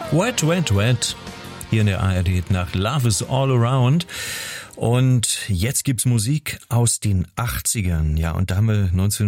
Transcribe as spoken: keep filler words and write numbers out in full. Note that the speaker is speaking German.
Wet, Wet, Wet. Hier in der A R D nach Love is All Around. Und jetzt gibt's Musik aus den achtzigern. Ja, und da haben wir neunzehn